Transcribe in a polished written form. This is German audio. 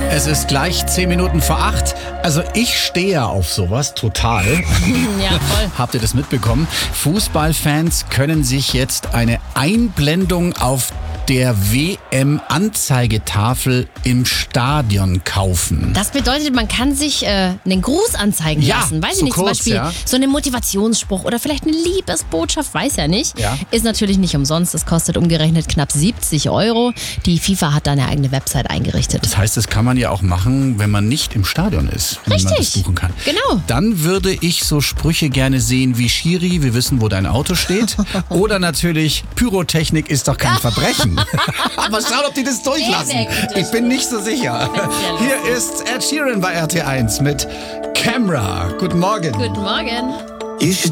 Es ist gleich 10 Minuten vor 8. Also ich stehe ja auf sowas total. Ja, voll. Habt ihr das mitbekommen? Fußballfans können sich jetzt eine Einblendung auf der WM-Anzeigetafel im Stadion kaufen. Das bedeutet, man kann sich einen Gruß anzeigen Ja, lassen. Weiß so ich nicht, kurz, zum Beispiel ja. so einen Motivationsspruch oder vielleicht eine Liebesbotschaft, weiß ja nicht. Ja. Ist natürlich nicht umsonst. Das kostet umgerechnet knapp 70 €. Die FIFA hat da eine eigene Website eingerichtet. Das heißt, das kann man ja auch machen, wenn man nicht im Stadion ist. Wenn man das Richtig. buchen kann. Genau. Dann würde ich so Sprüche gerne sehen wie Schiri, wir wissen, wo dein Auto steht. Oder natürlich, Pyrotechnik ist doch kein Verbrechen. Aber schaut, ob die das durchlassen. Sehr, sehr gut, Ich bin nicht so sicher. Hier ist Ed Sheeran bei RT1 mit Camera. Guten Morgen. Guten Morgen.